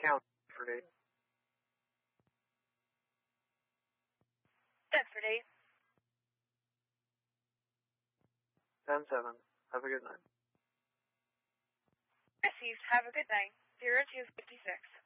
Count for date. Deptford 8. 10-7. Have a good night. Received. Have a good night. 0256.